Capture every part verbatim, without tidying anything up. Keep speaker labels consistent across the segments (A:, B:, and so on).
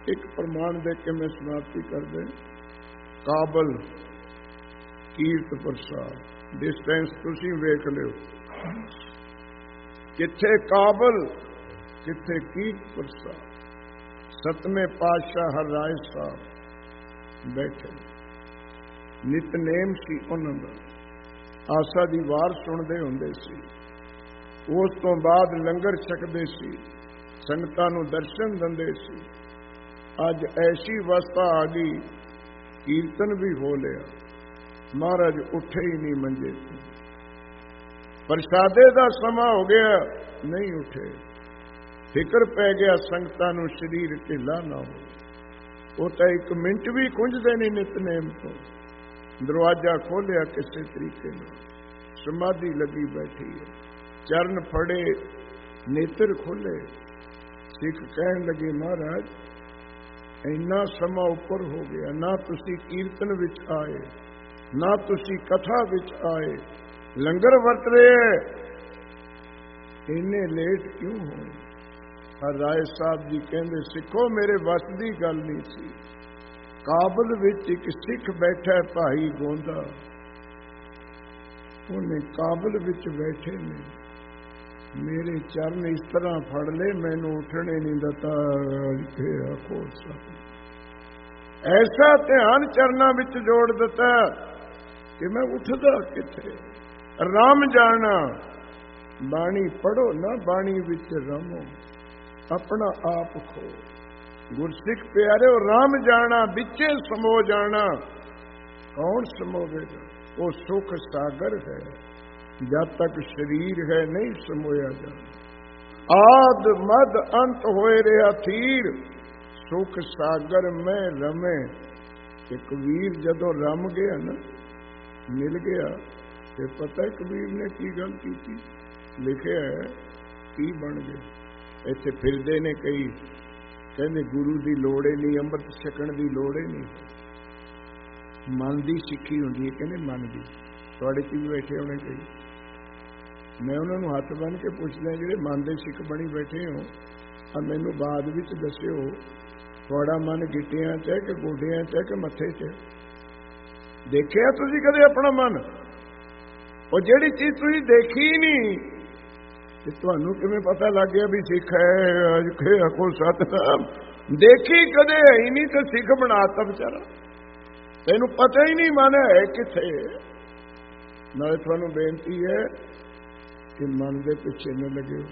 A: एक प्रमाण दे के मैं समाप्ति कर दें। काबल कीर्त प्रसाद डिस्टेंस तुसी वेख लियो, किथे काबल किथे कीर्त प्रसाद। सतवें पातशाह हर राय साहब बैठे, नितनेम सी उन्हां दा, आसा दी वार सुनदे हुंदे सी। उस तो बाद लंगर छकदे सी, संगतां नूं दर्शन दिंदे सी। अज ऐसी अवस्था आ गई, कीर्तन भी हो लिया, महाराज उठे ही नहीं मंजे तो। प्रसादे का समा हो गया, नहीं उठे। फिक्र पै गया संगतां नूं शरीर ढिला ना हो। वो तो एक मिनट भी कुंजदे नहीं नितनेम तो। दरवाजा खोलिया किसी तरीके नाल, समाधि लगी बैठी है, चरण फड़े, नेत्र खोले। सिख कहन लगे महाराज इन्ना समा उपर हो गया, ना तुसी कीर्तन विच आए, ना तुसी कथा विच आए, लंगर वरत रहे, इन्ने लेट क्यों हो? राय साहब जी कहते सिखो मेरे वस की गल नहीं सी। काबल विच एक सिख बैठा भाई गोंदा, उन्हें काबल विच बैठे ने मेरे चरण इस तरह फड़ ले, मैनू उठने नहीं दता। ऐसा ध्यान चरणा विच जोड़ दिता कि मैं उठदा किथे। राम जाना बाणी पढ़ो ना, बाणी विच रमो, अपना आप खो। गुरसिख प्यारे राम जाना बिचे समो जाना। कौन समोवेगा? वो सुख सागर है, जब तक शरीर है नहीं समोया जाना। आद मद अंत होए रहा थीर, सुख सागर में रमे। कबीर जदों रम गया ना, मिल गया, ते पता है कबीर ने की गल की थी? लिखे है की बन गए। इत्थे फिरदे ने कई, कहते गुरु की लोड़ ही नहीं, अंमृत छकण की लोड़ ही नहीं। मन की सिੱਖੀ होंदी है, कहते मन की। तुहाडे च भी बैठे होने कई, मैं उन्होंने हथ बन के पूछदा जिहड़े मन के सिੱਖ बनी बैठे हो, आ मैनू बाद विच दस्सिओ तुहाडा मन गिट्टियां च है कि गोडियां च है कि मत्थे च? देखिया तुसीं कदे अपना मन? और जिहड़ी चीज़ तुसीं देखी ही नहीं, ते तुहानू किवें पता लग गया भी सिख है? अज के आखो सतनाम। देखी कदे है ही नहीं तो सिख बनाता बेचारा, तैनू पता ही नहीं मन है किथे। नाले तुहानू बेनती है कि मन दे पिछे न लगे,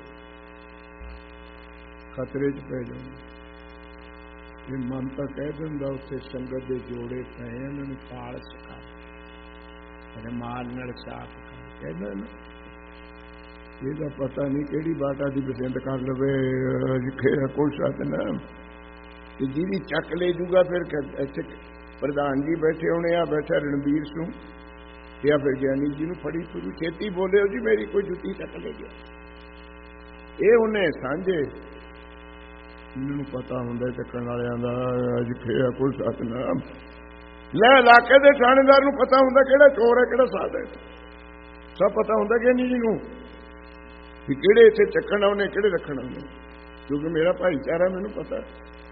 A: खतरे च पै जाओ। ये मन तो कह दिंदा उत्थे संगत दे जोड़े पे उन्होंने पाल सका, माल नाल साफ कहना ना। ਇਹਦਾ पता नहीं ਕਿਹੜੀ ਬਾਟਾ ਦੀ ਪਸੰਦ कर लवे कोई सतनाम। ਤੇ ਜਿਹਦੀ ਚੱਕ ले जूगा फिर ਇੱਥੇ प्रधान जी बैठे होने, आ बैठा रणबीर सिंह या फिर ज्ञानी जी ਨੂੰ फड़ी शुरू छेती बोले जी मेरी कोई जुत्ती ਚੱਕ ले गया। ਇਹ ਉਹਨੇ ਸਾਂਝੇ ਮੈਨੂੰ पता ਹੁੰਦਾ ਚੱਕਣ ਵਾਲਿਆਂ ਦਾ ਜਿੱਥੇ ਕੋਈ ਸਤਨਾਮ। ਲੈ ਇਲਾਕੇ ਦੇ ਥਾਣੇਦਾਰ ਨੂੰ पता ਹੁੰਦਾ ਕਿਹੜਾ ਚੋਰ ਹੈ ਕਿਹੜਾ ਸਾਧ ਹੈ, ਸਭ पता ਹੁੰਦਾ ਕਿ ਨਹੀਂ ਜੀ ਨੂੰ कि किहड़े इत्थे चक्कण आउणे किहड़े रखण आउणे, क्योंकि मेरा भाईचारा मैनू पता।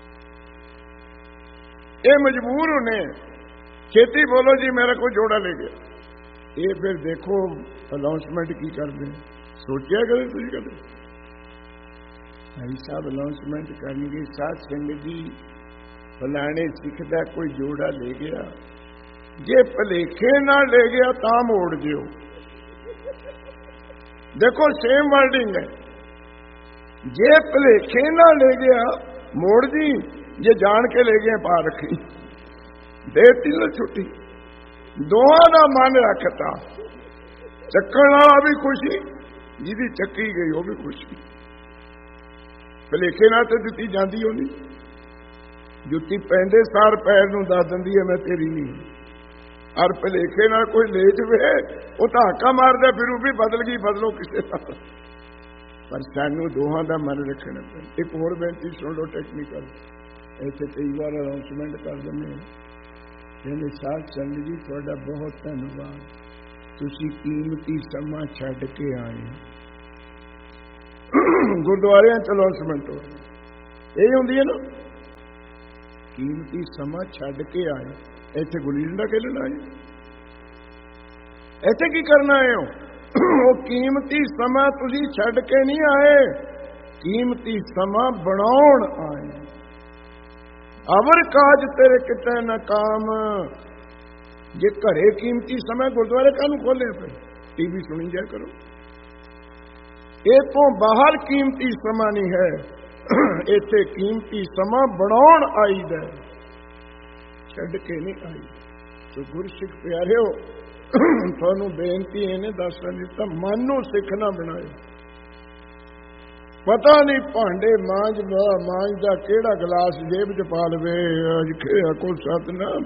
A: ये मजबूर होने छेती बोलो जी मेरा कोई जोड़ा ले गया। ये फिर देखो अनाउंसमेंट की करते हैं, सोचा कदे तुसीं कदे? भाई साहब अनाउंसमेंट करनगे साध संगत जी फलाने सिख दा कोई जोड़ा ले गया, जे भलेखे ना ले गया तां मोड़ दिओ। देखो सेम वर्डिंग है, जे भलेखे ना ले गया मोड़ दी, जे जान के ले गए पा रखी। देती ना छुट्टी, दोहां दा मन रखता। चक्कण वाला भी खुशी, जिहदी चक्की गई वो भी खुशी। भलेखे नाल ते जुत्ती जांदी होनी, जुत्ती पैंदे सार पैर नूं दस दिंदी है मैं तेरी नहीं। और भलेखे नाल कोई ले जावे वो धाका मारदा फिर वो भी बदल गई, बदलो किसे नाल। पर सानू दोहां दा मन रखना पैंदा। एक होर बेनती सुन लो टेक्निकल, ऐसे कई बार अनाउंसमेंट कर दिंदे कहंदे साध संगत जी तुहाडा बहुत धन्नवाद, तुसीं कीमती समा छड्ड के आए। गुरुद्वारियां च अनाउंसमेंट हो यही हुंदी है ना, ਕੀਮਤੀ ਸਮਾਂ ਛੱਡ ਕੇ ਆਏ, ਇੱਥੇ ਗੁੱਲੀ ਡੰਡਾ ਖੇਲਣ ਆਏ? ਇੱਥੇ ਕੀ ਕਰਨ ਆਏ ਹੋ? ਉਹ ਕੀਮਤੀ ਸਮਾਂ ਤੁਸੀਂ ਛੱਡ ਕੇ ਨਹੀਂ ਆਏ, ਕੀਮਤੀ ਸਮਾਂ ਬਣਾਉਣ ਆਏ। ਅਵਰ ਕਾਜ ਤੇਰੇ ਕਿਤੇ ਨਾ ਕਾਮ। ਜੇ ਘਰੇ ਕੀਮਤੀ ਸਮਾਂ, ਗੁਰਦੁਆਰੇ ਕਾਹਨੂੰ ਖੋਲੇ ਪਏ? ਟੀਵੀ ਸੁਣੀ ਜਾ ਕਰੋ। ਇਹ ਤੋਂ ਬਾਹਰ ਕੀਮਤੀ ਸਮਾਂ ਨਹੀਂ ਹੈ, ਇੱਥੇ ਕੀਮਤੀ ਸਮਾਂ ਬਣਾਉਣ ਆਈਦਾ, ਛੱਡ ਕੇ ਨਹੀਂ ਆਈ। ਸੋ ਗੁਰਸਿੱਖ ਪਿਆਰਿਓ, ਤੁਹਾਨੂੰ ਬੇਨਤੀ ਇਹਨੇ ਦੱਸ ਦਿੱਤਾ, ਮਨ ਨੂੰ ਸਿੱਖ ਨਾ ਬਣਾਇਓ। ਪਤਾ ਨਹੀਂ ਭਾਂਡੇ ਮਾਂਜ ਮਾਂਜਦਾ ਕਿਹੜਾ ਗਲਾਸ ਜੇਬ 'ਚ ਪਾ ਲਵੇ, ਅੱਜ ਖਿਆ ਕੋ ਸਤਨਾਮ।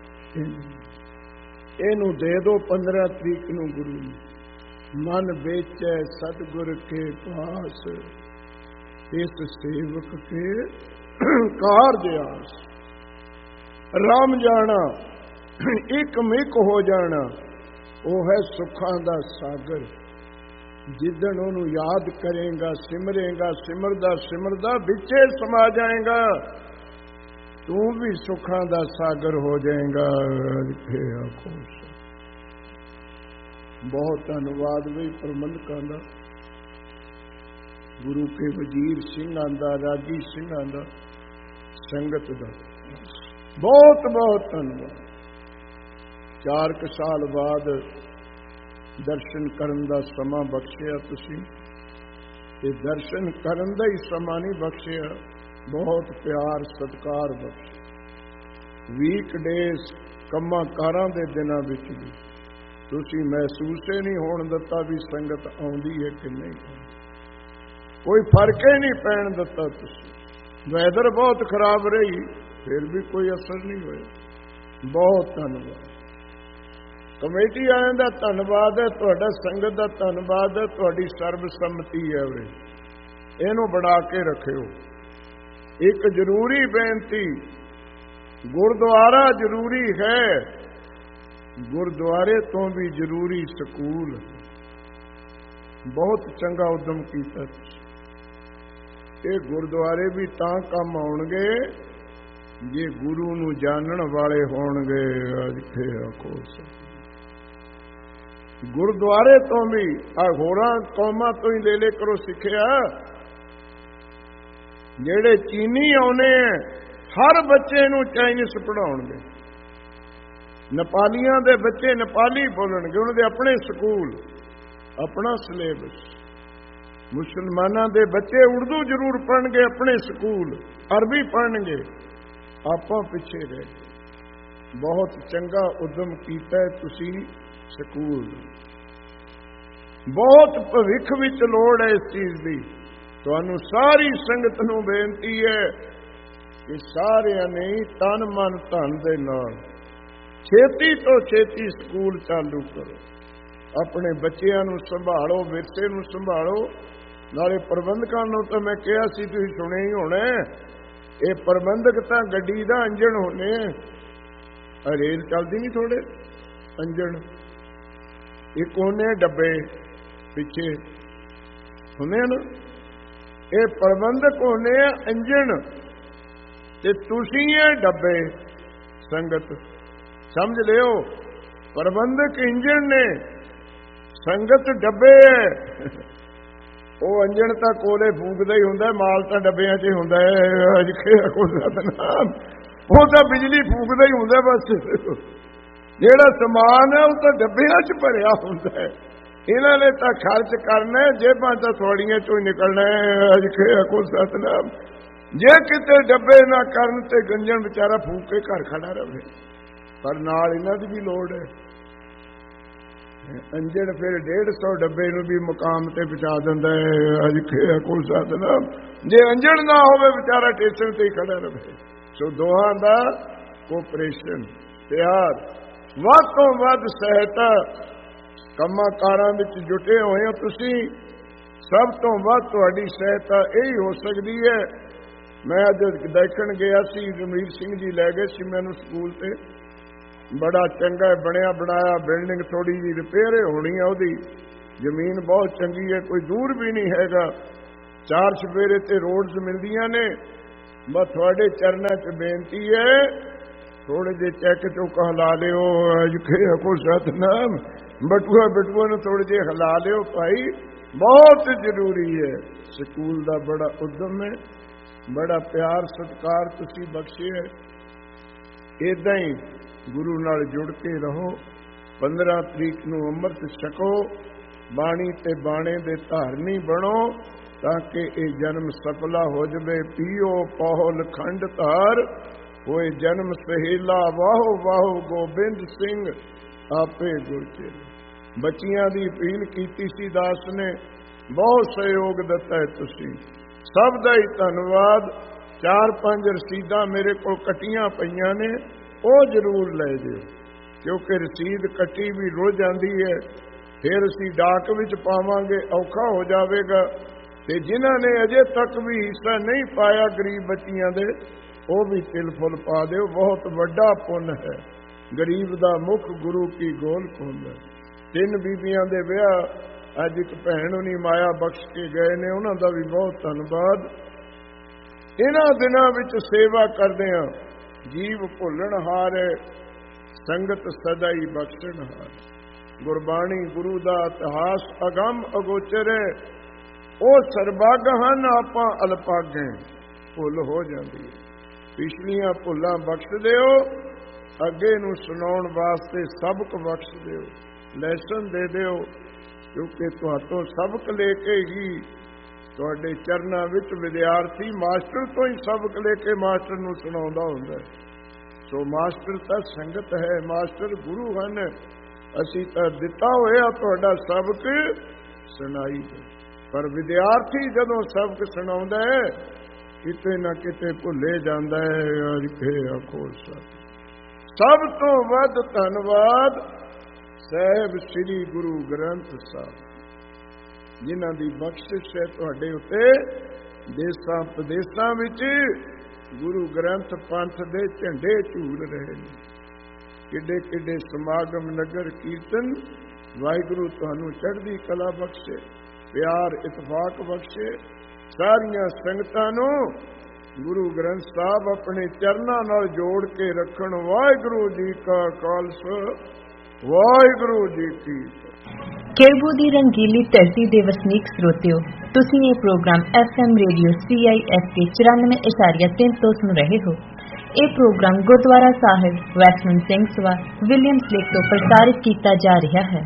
A: ਇਹਨੂੰ ਦੇ ਦੋ ਪੰਦਰਾਂ ਤਰੀਕ ਨੂੰ ਗੁਰੂ ਨੂੰ। ਮਨ ਵੇਚੈ ਸਤਿਗੁਰ ਕੇ ਪਾਸ, ਇਸ ਸੇਵਕ ਕੇ ਕਾਰਜ ਆਸ। ਰਾਮ ਜਾਣਾ, ਇੱਕ ਮਿਕ ਹੋ ਜਾਣਾ, ਉਹ ਹੈ ਸੁੱਖਾਂ ਦਾ ਸਾਗਰ। ਜਿੱਦਣ ਉਹਨੂੰ ਯਾਦ ਕਰੇਗਾ, ਸਿਮਰੇਗਾ, ਸਿਮਰਦਾ ਸਿਮਰਦਾ ਵਿੱਚੇ ਸਮਾ ਜਾਏਗਾ, ਤੂੰ ਵੀ ਸੁੱਖਾਂ ਦਾ ਸਾਗਰ ਹੋ ਜਾਏਗਾ। ਬਹੁਤ ਧੰਨਵਾਦ ਵੀ ਪ੍ਰਬੰਧਕਾਂ ਦਾ, ਗੁਰੂ ਕੇ ਵਜ਼ੀਰ ਸਿੰਘਾਂ ਦਾ, ਰਾਜੀ ਸਿੰਘਾਂ ਦਾ, ਸੰਗਤ ਦਾ ਬਹੁਤ ਬਹੁਤ ਧੰਨਵਾਦ। ਚਾਰ ਕੁ ਸਾਲ ਬਾਅਦ ਦਰਸ਼ਨ ਕਰਨ ਦਾ ਸਮਾਂ ਬਖਸ਼ਿਆ ਤੁਸੀਂ, ਤੇ ਦਰਸ਼ਨ ਕਰਨ ਦਾ ਹੀ ਸਮਾਂ ਨਹੀਂ ਬਖਸ਼ਿਆ, ਬਹੁਤ ਪਿਆਰ ਸਤਿਕਾਰ ਬਖਸ਼ਿਆ। ਵੀਕ ਡੇਜ਼ ਕੰਮਾਂ ਕਾਰਾਂ ਦੇ ਦਿਨਾਂ ਵਿੱਚ ਵੀ ਤੁਸੀਂ ਮਹਿਸੂਸ ਹੀ ਨਹੀਂ ਹੋਣ ਦਿੱਤਾ ਵੀ ਸੰਗਤ ਆਉਂਦੀ ਹੈ ਕਿ ਨਹੀਂ, ਕੋਈ ਫਰਕ ਹੀ ਨਹੀਂ ਪੈਣ ਦਿੱਤਾ ਤੁਸੀਂ। ਵੈਦਰ ਬਹੁਤ ਖਰਾਬ ਰਹੀ, ਫਿਰ ਵੀ ਕੋਈ ਅਸਰ ਨਹੀਂ ਹੋਇਆ। ਬਹੁਤ ਧੰਨਵਾਦ ਕਮੇਟੀ ਵਾਲਿਆਂ ਦਾ, ਧੰਨਵਾਦ ਹੈ ਤੁਹਾਡਾ, ਸੰਗਤ ਦਾ ਧੰਨਵਾਦ ਹੈ, ਤੁਹਾਡੀ ਸਰਬਸੰਮਤੀ ਹੈ ਉਰੇ, ਇਹਨੂੰ ਬਣਾ ਕੇ ਰੱਖਿਓ। ਇੱਕ ਜ਼ਰੂਰੀ ਬੇਨਤੀ, ਗੁਰਦੁਆਰਾ ਜ਼ਰੂਰੀ ਹੈ, ਗੁਰਦੁਆਰੇ ਤੋਂ ਵੀ ਜ਼ਰੂਰੀ ਸਕੂਲ। ਬਹੁਤ ਚੰਗਾ ਉਦਮ ਕੀਤਾ। ਇਹ ਗੁਰਦੁਆਰੇ ਵੀ ਤਾਂ ਕੰਮ ਆਉਣਗੇ ਜੇ ਗੁਰੂ ਨੂੰ ਜਾਣਨ ਵਾਲੇ ਹੋਣਗੇ। ਇੱਥੇ ਆਖੋ, ਗੁਰਦੁਆਰੇ ਤੋਂ ਵੀ, ਆ ਹੋਰਾਂ ਕੌਮਾਂ ਤੋਂ ਹੀ ਲੈ ਲੈ ਕਰੋ ਸਿੱਖਿਆ। ਜਿਹੜੇ ਚੀਨੀ ਆਉਨੇ ਹਰ ਬੱਚੇ ਨੂੰ ਚਾਈਨੀਜ਼ ਪੜ੍ਹਾਉਣਗੇ, ਨੇਪਾਲੀਆਂ ਦੇ ਬੱਚੇ ਨੇਪਾਲੀ ਬੋਲਣਗੇ, ਉਹਨਾਂ ਦੇ ਆਪਣੇ ਸਕੂਲ, ਆਪਣਾ ਸਿਲੇਬਸ। ਮੁਸਲਮਾਨਾਂ ਦੇ ਬੱਚੇ ਉਰਦੂ ਜ਼ਰੂਰ ਪੜ੍ਹਨਗੇ, ਆਪਣੇ ਸਕੂਲ, ਅਰਬੀ ਪੜ੍ਹਨਗੇ, ਆਪਾਂ ਪਿੱਛੇ ਰਹਿ ਗਏ। ਬਹੁਤ ਚੰਗਾ ਉਦਮ ਕੀਤਾ ਤੁਸੀਂ। ਸਕੂਲ ਬਹੁਤ ਭਵਿੱਖ ਵਿੱਚ ਲੋੜ ਹੈ ਇਸ ਚੀਜ਼ ਦੀ। ਤੁਹਾਨੂੰ ਸਾਰੀ ਸੰਗਤ ਨੂੰ ਬੇਨਤੀ ਹੈ ਕਿ ਸਾਰਿਆਂ ਨੇ ਤਨ ਮਨ ਧਨ ਦੇ ਨਾਲ ਛੇਤੀ ਤੋਂ ਛੇਤੀ ਸਕੂਲ ਚਾਲੂ ਕਰੋ, ਆਪਣੇ ਬੱਚਿਆਂ ਨੂੰ ਸੰਭਾਲੋ, ਵਿਰਸੇ ਨੂੰ ਸੰਭਾਲੋ। ਨਾਲੇ ਪ੍ਰਬੰਧਕਾਂ ਨੂੰ ਤਾਂ ਮੈਂ ਕਿਹਾ ਸੀ, ਤੁਸੀਂ ਸੁਣਿਆ ਹੀ ਹੋਣਾ, ਇਹ ਪ੍ਰਬੰਧਕ ਤਾਂ ਗੱਡੀ ਦਾ ਇੰਜਣ ਹੋਣੇ, ਰੇਲ ਚੱਲਦੀ ਨਹੀਂ ਥੋੜੇ ਇੰਜਣ, ਇੱਕ ਉਹਨੇ ਡੱਬੇ ਪਿੱਛੇ ਹੁੰਦੇ ਨਾ, ਇਹ ਪ੍ਰਬੰਧਕ ਹੋਣੇ ਆ ਇੰਜਣ, ਤੇ ਤੁਸੀਂ ਇਹ ਡੱਬੇ। ਸੰਗਤ ਸਮਝ ਲਿਓ, ਪ੍ਰਬੰਧਕ ਇੰਜਣ ਨੇ, ਸੰਗਤ ਡੱਬੇ ਹੈ। ਉਹ ਇੰਜਣ ਤਾਂ ਕੋਲੇ ਫੂਕਦਾ ਹੀ ਹੁੰਦਾ, ਮਾਲ ਤਾਂ ਡੱਬਿਆਂ 'ਚ ਹੁੰਦਾ ਹੈ। ਉਹ ਤਾਂ ਬਿਜਲੀ ਫੂਕਦਾ ਹੀ ਹੁੰਦਾ, ਬਸ ਜਿਹੜਾ ਸਮਾਨ ਹੈ ਉਹ ਤਾਂ ਡੱਬਿਆਂ 'ਚ ਭਰਿਆ ਹੁੰਦਾ ਹੈ। ਇਹਨਾਂ ਨੇ ਤਾਂ ਖਰਚ ਕਰਨਾ, ਜੇਬਾਂ ਤਾਂ ਥੋੜੀਆਂ ਚੋਂ ਹੀ ਨਿਕਲਣਾ ਹੈ। ਅੱਜ ਕੋ ਸਤਨਾਮ, ਜੇ ਕਿਤੇ ਡੱਬੇ ਨਾ ਕਰਨ ਤੇ ਗੰਜਣ ਵਿਚਾਰਾ ਫੂਕ ਕੇ ਘਰ ਖੜਾ ਰਹੇ, ਪਰ ਨਾਲ ਇਹਨਾਂ ਦੀ ਵੀ ਲੋੜ ਹੈ। ਇੰਜਣ ਫਿਰ ਡੇਢ ਸੌ ਡੱਬੇ ਨੂੰ ਵੀ ਮੁਕਾਮ ਤੇ ਪਹੁੰਚਾ ਦਿੰਦਾ ਹੈ। ਅੱਜ ਕੋ ਸਤਨਾਮ, ਜੇ ਇੰਜਣ ਨਾ ਹੋਵੇ ਵਿਚਾਰਾ ਸਟੇਸ਼ਨ ਤੇ ਹੀ ਖੜਾ ਰਹੇ। ਸੋ ਦੋਹਾਂ ਦਾ ਕੋਆਪਰੇਸ਼ਨ, ਪਿਆਰ, ਵੱਧ ਤੋਂ ਵੱਧ ਸਹਾਇਤਾ। ਕੰਮਾਂ ਕਾਰਾਂ ਵਿੱਚ ਜੁਟੇ ਹੋਏ ਹੋ ਤੁਸੀਂ, ਸਭ ਤੋਂ ਵੱਧ ਤੁਹਾਡੀ ਸਹਾਇਤਾ ਇਹੀ ਹੋ ਸਕਦੀ ਹੈ। ਮੈਂ ਅੱਜ ਦੇਖਣ ਗਿਆ ਸੀ, ਰਮੀਰ ਸਿੰਘ ਜੀ ਲੈ ਗਏ ਸੀ ਮੈਨੂੰ ਸਕੂਲ ਤੇ, ਬੜਾ ਚੰਗਾ ਬਣਿਆ ਬਣਾਇਆ, ਬਿਲਡਿੰਗ ਥੋੜੀ ਜਿਹੀ ਰਿਪੇਅਰ ਹੋਣੀ ਹੈ ਉਹਦੀ, ਜ਼ਮੀਨ ਬਹੁਤ ਚੰਗੀ ਹੈ, ਕੋਈ ਦੂਰ ਵੀ ਨਹੀਂ ਹੈਗਾ, ਚਾਰ ਚੁਫੇਰੇ ਤੇ ਰੋਡਸ ਮਿਲਦੀਆਂ ਨੇ, ਬਸ ਤੁਹਾਡੇ ਚਰਨਾਂ 'ਚ ਬੇਨਤੀ ਹੈ, ਥੋੜੇ ਜਿਹੇ ਚੈੱਕ ਚੁੱਕ ਹਿਲਾ ਲਿਓ, ਅਜੇ ਕੋ ਸਤਨਾਮ ਬਟੂਆ ਬਟੂਆ ਨੂੰ ਥੋੜੇ ਜਿਹੇ ਹਿਲਾ ਲਿਓ ਭਾਈ, ਬਹੁਤ ਜ਼ਰੂਰੀ ਹੈ। ਸਕੂਲ ਦਾ ਬੜਾ ਉਦਮ ਹੈ, ਬੜਾ ਪਿਆਰ ਸਤਿਕਾਰ ਤੁਸੀਂ ਬਖਸ਼ਿਆ। ਏਦਾਂ ਹੀ ਗੁਰੂ ਨਾਲ ਜੁੜ ਕੇ ਰਹੋ। ਪੰਦਰਾਂ ਤਰੀਕ ਨੂੰ ਅੰਮ੍ਰਿਤ ਛਕੋ, ਬਾਣੀ ਤੇ ਬਾਣੇ ਦੇ ਧਾਰਨੀ ਬਣੋ, ਤਾਂ ਕਿ ਇਹ ਜਨਮ ਸਫਲਾ ਹੋ ਜਾਵੇ। ਪੀਓ ਪਾਹੁਲ ਖੰਡ ਧਾਰ, ਹੋਏ ਜਨਮ ਸਹੇਲਾ, ਵਾਹੋ ਵਾਹੋ ਗੋਬਿੰਦ ਸਿੰਘ ਆਪੇ ਗੁਰਚੇ। ਬੱਚੀਆਂ ਦੀ ਅਪੀਲ ਕੀਤੀ ਸੀ ਦਾਸ ਨੇ, ਬਹੁਤ ਸਹਿਯੋਗ ਦਿੱਤਾ ਹੈ ਤੁਸੀਂ, ਸਭ ਦਾ ਹੀ ਧੰਨਵਾਦ। ਚਾਰ ਪੰਜ ਰਸੀਦਾਂ ਮੇਰੇ ਕੋਲ ਕੱਟੀਆਂ ਪਈਆਂ ਨੇ, ਉਹ ਜ਼ਰੂਰ ਲੈ ਜਿਓ, ਕਿਉਂਕਿ ਰਸੀਦ ਕੱਟੀ ਵੀ ਰੁੱਝ ਜਾਂਦੀ ਹੈ, ਫਿਰ ਅਸੀਂ ਡਾਕ ਵਿੱਚ ਪਾਵਾਂਗੇ, ਔਖਾ ਹੋ ਜਾਵੇਗਾ। ਤੇ ਜਿਨ੍ਹਾਂ ਨੇ ਅਜੇ ਤੱਕ ਵੀ ਹਿੱਸਾ ਨਹੀਂ ਪਾਇਆ ਗਰੀਬ ਬੱਚੀਆਂ ਦੇ, ਉਹ ਵੀ ਤਿਲ ਫੁੱਲ ਪਾ ਦਿਓ, ਬਹੁਤ ਵੱਡਾ ਪੁੰਨ ਹੈ। ਗਰੀਬ ਦਾ ਮੁੱਖ ਗੁਰੂ ਕੀ ਗੋਲ ਖੋਲ੍ਹਦਾ। ਤਿੰਨ ਬੀਬੀਆਂ ਦੇ ਵਿਆਹ ਅੱਜ ਇੱਕ ਭੈਣ ਉਹਨੀ ਮਾਇਆ ਬਖਸ਼ ਕੇ ਗਏ ਨੇ, ਉਹਨਾਂ ਦਾ ਵੀ ਬਹੁਤ ਧੰਨਵਾਦ। ਇਹਨਾਂ ਦਿਨਾਂ ਵਿੱਚ ਸੇਵਾ ਕਰਦੇ ਹਾਂ, ਜੀਵ ਭੁੱਲਣ ਹਾਰ, ਸੰਗਤ ਸਦਾ ਹੀ ਬਖਸ਼ਣ ਹਾਰ। ਗੁਰਬਾਣੀ ਗੁਰੂ ਦਾ ਇਤਿਹਾਸ ਅਗੰਮ ਅਗੋਚਰ ਹੈ, ਉਹ ਸਰਬੱਗ ਹਨ, ਆਪਾਂ ਅਲਪਾਗੇ, ਭੁੱਲ ਹੋ ਜਾਂਦੀ ਹੈ। ਪਿਛਲੀਆਂ ਭੁੱਲਾਂ ਬਖਸ਼ ਦਿਓ, ਅੱਗੇ ਨੂੰ ਸੁਣਾਉਣ ਵਾਸਤੇ ਸਬਕ ਬਖਸ਼ ਦਿਓ, ਲੈਸਨ ਦੇ ਦਿਓ, ਕਿਉਂਕਿ ਤੁਹਾਤੋਂ ਸਬਕ ਲੈ ਕੇ ਹੀ ਤੁਹਾਡੇ ਚਰਨਾਂ ਵਿੱਚ ਵਿਦਿਆਰਥੀ ਮਾਸਟਰ ਤੋਂ ਹੀ ਸਬਕ ਲੈ ਕੇ ਮਾਸਟਰ ਨੂੰ ਸੁਣਾਉਂਦਾ ਹੁੰਦਾ ਹੈ। ਸੋ ਮਾਸਟਰ ਤਾਂ ਸੰਗਤ ਹੈ, ਮਾਸਟਰ ਗੁਰੂ ਹਨ। ਅਸੀਂ ਤਾਂ ਦਿੱਤਾ ਹੋਇਆ ਤੁਹਾਡਾ ਸਬਕ ਸੁਣਾਈ, ਪਰ ਵਿਦਿਆਰਥੀ ਜਦੋਂ ਸਬਕ ਸੁਣਾਉਂਦਾ ਹੈ ਕਿਤੇ ਨਾ ਕਿਤੇ ਭੁੱਲੇ ਜਾਂਦਾ ਹੈ। ਅਰਖੇ ਆਖੋ ਸਭ ਤੋਂ ਵੱਧ ਧੰਨਵਾਦ ਸਾਹਿਬ ਸ੍ਰੀ ਗੁਰੂ ਗ੍ਰੰਥ ਸਾਹਿਬ, ਜਿਨ੍ਹਾਂ ਦੀ ਬਖਸ਼ਿਸ਼ ਹੈ ਤੁਹਾਡੇ ਉੱਤੇ। ਦੇਸਾਂ ਪ੍ਰਦੇਸਾਂ ਵਿੱਚ ਗੁਰੂ ਗ੍ਰੰਥ ਪੰਥ ਦੇ ਝੰਡੇ ਝੂਲ ਰਹੇ ਨੇ, ਕਿੱਡੇ ਕਿੱਡੇ ਸਮਾਗਮ ਨਗਰ ਕੀਰਤਨ। ਵਾਹਿਗੁਰੂ ਤੁਹਾਨੂੰ ਚੜ੍ਹਦੀ ਕਲਾ ਬਖਸ਼ੇ, ਪਿਆਰ ਇਤਫਾਕ ਬਖਸ਼ੇ। ਸਾਰੀਆਂ ਸੰਗਤਾਂ ਨੂੰ ਗੁਰੂ ਗ੍ਰੰਥ ਸਾਹਿਬ ਆਪਣੇ ਚਰਨਾਂ ਨਾਲ ਜੋੜ ਕੇ ਰੱਖਣ। ਵਾਹਿਗੁਰੂ ਜੀ ਕਾ ਖਾਲਸਾ, ਵਾਹਿਗੁਰੂ ਜੀ ਕੀ ਫਤਿਹ।
B: ਕੇਬੂ ਦੀ ਰੰਗੀਲੀ ਧਰਤੀ ਦੇ ਵਸਨੀਕ ਸਰੋਤਿਓ, ਤੁਸੀਂ ਇਹ programme F M radio C I S K ਚੁਰਾਨਵੇਂ ਇਸ਼ਾਰੀਆ ਤਿੰਨ ਤੋਂ ਸੁਣ ਰਹੇ ਹੋ। ਇਹ ਪ੍ਰੋਗਰਾਮ ਗੁਰਦੁਆਰਾ ਸਾਹਿਬ western Singh Sabha Williams lake ਤੋਂ ਪ੍ਰਸਾਰਿਤ ਕੀਤਾ ਜਾ ਰਿਹਾ ਹੈ।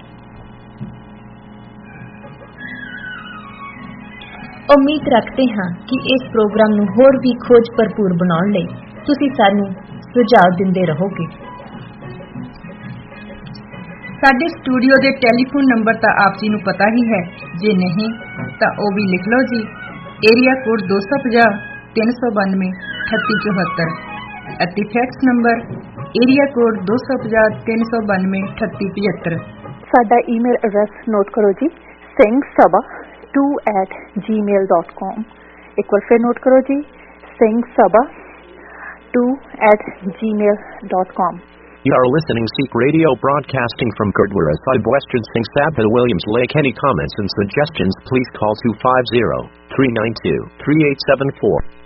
B: ਉਮੀਦ ਰੱਖਦੇ ਹਾਂ ਕਿ ਇਸ ਪ੍ਰੋਗਰਾਮ ਨੂੰ ਹੋਰ ਵੀ ਖੋਜ ਭਰਪੂਰ ਬਣਾਉਣ ਲਈ ਤੁਸੀਂ ਸਾਨੂੰ ਸੁਝਾਅ ਦਿੰਦੇ ਰਹੋਗੇ।
C: ਸਾਡੇ ਸਟੂਡੀਓ ਦੇ ਟੈਲੀਫੋਨ ਨੰਬਰ ਤਾਂ ਆਪ ਜੀ ਨੂੰ ਪਤਾ ਹੀ ਹੈ, ਜੇ ਨਹੀਂ ਤਾਂ ਉਹ ਵੀ ਲਿਖ ਲਓ ਜੀ। ਏਰੀਆ ਕੋਡ ਦੋ ਸੌ ਪੰਜਾਹ ਤਿੰਨ ਸੌ ਬਾਨਵੇਂ ਅਠੱਤੀ ਚੌਹੱਤਰ ਅਤੇ ਫੈਕਸ ਨੰਬਰ ਏਰੀਆ ਕੋਡ ਦੋ ਸੌ ਪੰਜਾਹ ਤਿੰਨ ਸੌ ਬਾਨਵੇਂ ਅਠੱਤੀ ਪਝੱਤਰ।
D: ਸਾਡਾ ਈਮੇਲ ਐਡਰੈਸ ਨੋਟ ਕਰੋ ਜੀ, ਸਿੰਘ ਸਭਾ ਟੂ ਐਟ ਜੀ ਮੇਲ ਡਾਟ ਕਾਮ। ਇੱਕ ਵਾਰ ਫਿਰ ਨੋਟ ਕਰੋ ਜੀ, ਸਿੰਘ ਸਭਾ ਟੂ ਐਟ ਜੀ ਮੇਲ dot com.
E: You are listening Sikh Radio broadcasting from Gurdwara Sahib, Western Singh Sabha, Williams Lake. Any comments and suggestions, please call two five zero, three nine two, three eight seven four.